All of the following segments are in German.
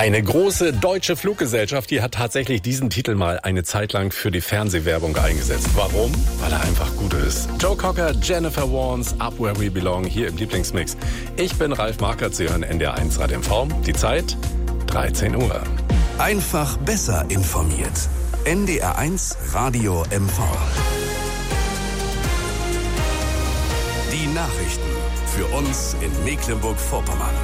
Eine große deutsche Fluggesellschaft, die hat tatsächlich diesen Titel mal eine Zeit lang für die Fernsehwerbung eingesetzt. Warum? Weil er einfach gut ist. Joe Cocker, Jennifer Warnes, Up Where We Belong, hier im Lieblingsmix. Ich bin Ralf Markert, Sie hören NDR1 Radio MV. Die Zeit 13 Uhr. Einfach besser informiert. NDR1 Radio MV. Die Nachrichten für uns in Mecklenburg-Vorpommern.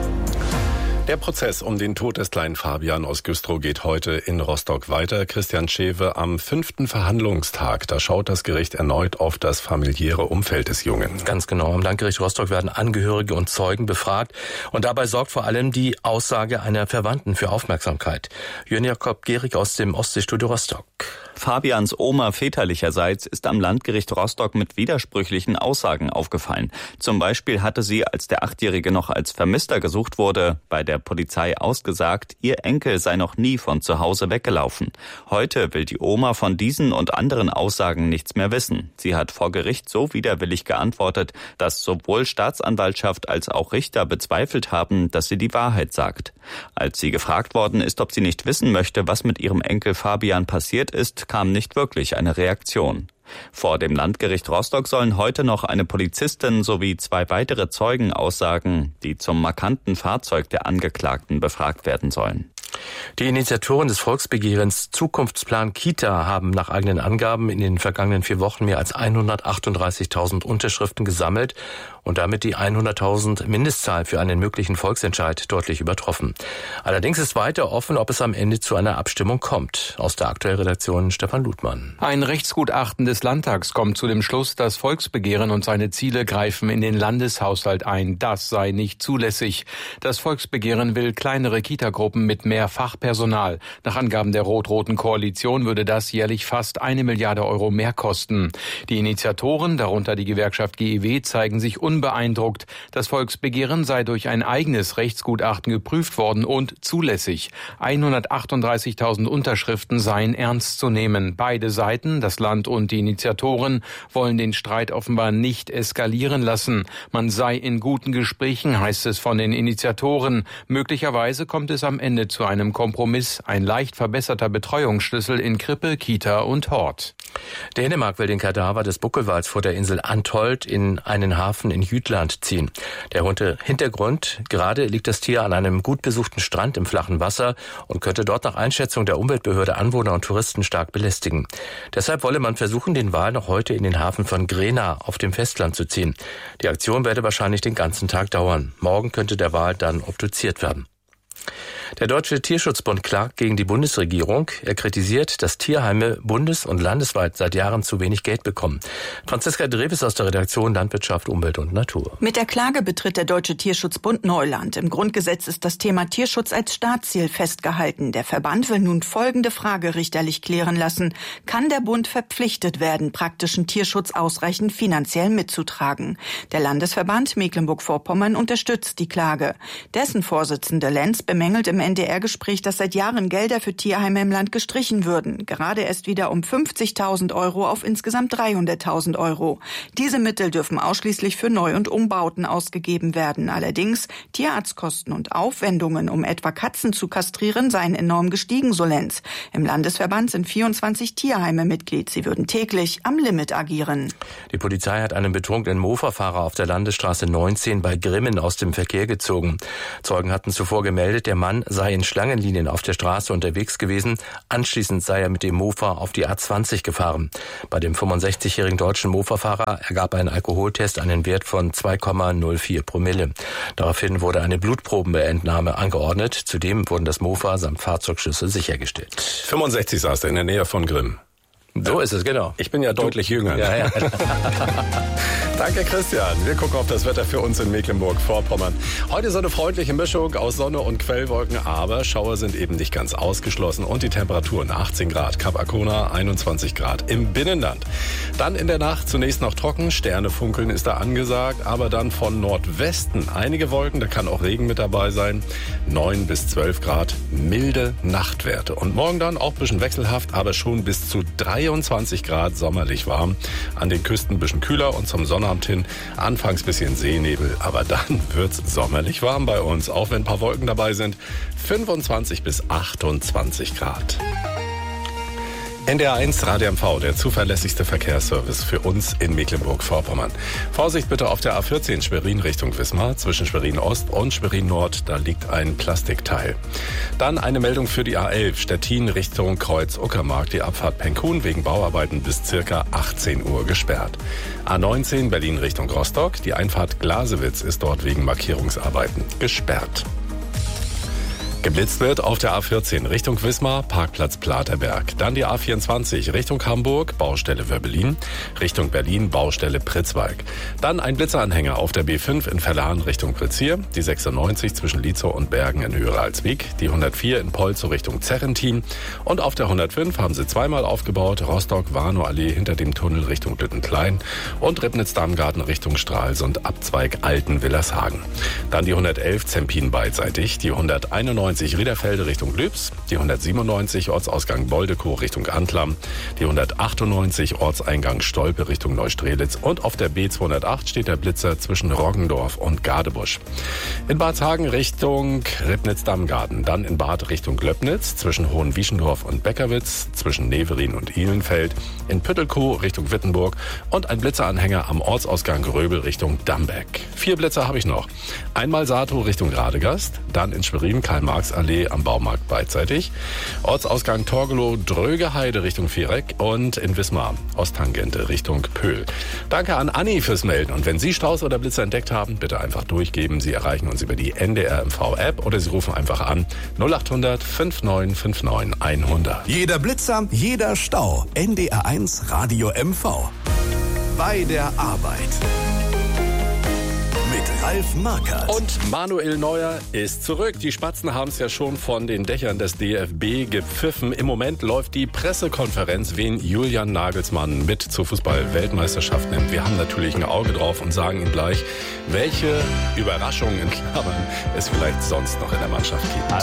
Der Prozess um den Tod des kleinen Fabian aus Güstrow geht heute in Rostock weiter. Christian Schewe am 5. Verhandlungstag. Da schaut das Gericht erneut auf das familiäre Umfeld des Jungen. Ganz genau. Am Landgericht Rostock werden Angehörige und Zeugen befragt. Und dabei sorgt vor allem die Aussage einer Verwandten für Aufmerksamkeit. Jörn Jakob Gehrig aus dem Ostseestudio Rostock. Fabians Oma väterlicherseits ist am Landgericht Rostock mit widersprüchlichen Aussagen aufgefallen. Zum Beispiel hatte sie, als der 8-Jährige noch als Vermisster gesucht wurde, bei der Polizei ausgesagt, ihr Enkel sei noch nie von zu Hause weggelaufen. Heute will die Oma von diesen und anderen Aussagen nichts mehr wissen. Sie hat vor Gericht so widerwillig geantwortet, dass sowohl Staatsanwaltschaft als auch Richter bezweifelt haben, dass sie die Wahrheit sagt. Als sie gefragt worden ist, ob sie nicht wissen möchte, was mit ihrem Enkel Fabian passiert ist, kam nicht wirklich eine Reaktion. Vor dem Landgericht Rostock sollen heute noch eine Polizistin sowie 2 weitere Zeugen aussagen, die zum markanten Fahrzeug der Angeklagten befragt werden sollen. Die Initiatoren des Volksbegehrens Zukunftsplan Kita haben nach eigenen Angaben in den vergangenen 4 Wochen mehr als 138.000 Unterschriften gesammelt und damit die 100.000 Mindestzahl für einen möglichen Volksentscheid deutlich übertroffen. Allerdings ist weiter offen, ob es am Ende zu einer Abstimmung kommt. Aus der aktuellen Redaktion Stefan Ludmann. Ein Rechtsgutachten des Landtags kommt zu dem Schluss, das Volksbegehren und seine Ziele greifen in den Landeshaushalt ein. Das sei nicht zulässig. Das Volksbegehren will kleinere Kitagruppen mit mehr Fachpersonal. Nach Angaben der rot-roten Koalition würde das jährlich fast 1 Milliarde Euro mehr kosten. Die Initiatoren, darunter die Gewerkschaft GEW, zeigen sich unbeeindruckt. Das Volksbegehren sei durch ein eigenes Rechtsgutachten geprüft worden und zulässig. 138.000 Unterschriften seien ernst zu nehmen. Beide Seiten, das Land und die Initiatoren, wollen den Streit offenbar nicht eskalieren lassen. Man sei in guten Gesprächen, heißt es von den Initiatoren. Möglicherweise kommt es am Ende zu einem Kompromiss, ein leicht verbesserter Betreuungsschlüssel in Krippe, Kita und Hort. Dänemark will den Kadaver des Buckelwals vor der Insel Antolt in einen Hafen in Jütland ziehen. Der Hintergrund: gerade liegt das Tier an einem gut besuchten Strand im flachen Wasser und könnte dort nach Einschätzung der Umweltbehörde Anwohner und Touristen stark belästigen. Deshalb wolle man versuchen, den Wal noch heute in den Hafen von Grena auf dem Festland zu ziehen. Die Aktion werde wahrscheinlich den ganzen Tag dauern. Morgen könnte der Wal dann obduziert werden. Der Deutsche Tierschutzbund klagt gegen die Bundesregierung. Er kritisiert, dass Tierheime bundes- und landesweit seit Jahren zu wenig Geld bekommen. Franziska Dreves aus der Redaktion Landwirtschaft, Umwelt und Natur. Mit der Klage betritt der Deutsche Tierschutzbund Neuland. Im Grundgesetz ist das Thema Tierschutz als Staatsziel festgehalten. Der Verband will nun folgende Frage richterlich klären lassen. Kann der Bund verpflichtet werden, praktischen Tierschutz ausreichend finanziell mitzutragen? Der Landesverband Mecklenburg-Vorpommern unterstützt die Klage. Dessen Vorsitzende Lenz bemängelt im NDR-Gespräch, dass seit Jahren Gelder für Tierheime im Land gestrichen würden. Gerade erst wieder um 50.000 Euro auf insgesamt 300.000 Euro. Diese Mittel dürfen ausschließlich für Neu- und Umbauten ausgegeben werden. Allerdings Tierarztkosten und Aufwendungen, um etwa Katzen zu kastrieren, seien enorm gestiegen, so Lenz. Im Landesverband sind 24 Tierheime Mitglied. Sie würden täglich am Limit agieren. Die Polizei hat einen betrunkenen Mofa-Fahrer auf der Landesstraße 19 bei Grimmen aus dem Verkehr gezogen. Zeugen hatten zuvor gemeldet, der Mann sei in Schlangenlinien auf der Straße unterwegs gewesen. Anschließend sei er mit dem Mofa auf die A20 gefahren. Bei dem 65-jährigen deutschen Mofa-Fahrer ergab ein Alkoholtest einen Wert von 2,04 Promille. Daraufhin wurde eine Blutprobenentnahme angeordnet. Zudem wurden das Mofa samt Fahrzeugschlüssel sichergestellt. 65 saß er in der Nähe von Grimm. So ist es, genau. Ich bin ja deutlich jünger. Ja. Danke, Christian. Wir gucken auf das Wetter für uns in Mecklenburg-Vorpommern. Heute so eine freundliche Mischung aus Sonne und Quellwolken, aber Schauer sind eben nicht ganz ausgeschlossen. Und die Temperaturen 18 Grad, Kap Arkona 21 Grad im Binnenland. Dann in der Nacht zunächst noch trocken, Sternefunkeln ist da angesagt, aber dann von Nordwesten einige Wolken, da kann auch Regen mit dabei sein. 9 bis 12 Grad, milde Nachtwerte. Und morgen dann auch ein bisschen wechselhaft, aber schon bis zu 23 Grad sommerlich warm. An den Küsten ein bisschen kühler und zum Sonnabend aufgewärmt hin. Anfangs bisschen Seenebel, aber dann wird's sommerlich warm bei uns, auch wenn ein paar Wolken dabei sind. 25 bis 28 Grad. NDR1 Radio MV, der zuverlässigste Verkehrsservice für uns in Mecklenburg-Vorpommern. Vorsicht bitte auf der A14 Schwerin Richtung Wismar, zwischen Schwerin Ost und Schwerin Nord, da liegt ein Plastikteil. Dann eine Meldung für die A11 Stettin Richtung Kreuz-Uckermark, die Abfahrt Penkhuhn wegen Bauarbeiten bis circa 18 Uhr gesperrt. A19 Berlin Richtung Rostock, die Einfahrt Glasewitz ist dort wegen Markierungsarbeiten gesperrt. Geblitzt wird auf der A14 Richtung Wismar, Parkplatz Platerberg. Dann die A24 Richtung Hamburg, Baustelle Wöbbelin. Richtung Berlin, Baustelle Pritzwalk. Dann ein Blitzeranhänger auf der B5 in Verlahn Richtung Prizier. Die 96 zwischen Lietzow und Bergen in Höhere-Alswiek. Die 104 in Polzow Richtung Zerrentin. Und auf der 105 haben sie zweimal aufgebaut. Rostock-Warnow-Allee hinter dem Tunnel Richtung Lüttenklein. Und Ribnitz-Dammgarten Richtung Stralsund, Abzweig Alten-Willershagen. Dann die 111 Zempin beidseitig. Die 191 Riederfelde Richtung Lübs, die 197 Ortsausgang Boldekow Richtung Antlam, die 198 Ortseingang Stolpe Richtung Neustrelitz und auf der B208 steht der Blitzer zwischen Roggendorf und Gadebusch. In Badshagen Richtung Ribnitz-Dammgarten, dann in Bad Richtung Löbnitz, zwischen Hohenwieschendorf und Beckerwitz, zwischen Neverin und Ihlenfeld, in Püttelkow Richtung Wittenburg und ein Blitzeranhänger am Ortsausgang Gröbel Richtung Dambeck. 4 Blitzer habe ich noch. Einmal Satow Richtung Radegast, dann in Schwerin Karl-Marx-Allee am Baumarkt beidseitig, Ortsausgang Torgelow Drögeheide Richtung Viereck und in Wismar Osttangente Richtung Pöhl. Danke an Anni fürs Melden und wenn Sie Staus oder Blitzer entdeckt haben, bitte einfach durchgeben. Sie erreichen uns über die NDR MV App oder Sie rufen einfach an 0800 5959 100. Jeder Blitzer, jeder Stau. NDR1 Radio MV. Bei der Arbeit. Mit Ralf Markert. Und Manuel Neuer ist zurück. Die Spatzen haben es ja schon von den Dächern des DFB gepfiffen. Im Moment läuft die Pressekonferenz, wen Julian Nagelsmann mit zur Fußball-Weltmeisterschaft nimmt. Wir haben natürlich ein Auge drauf und sagen ihm gleich, welche Überraschungen in Klammern es vielleicht sonst noch in der Mannschaft gibt.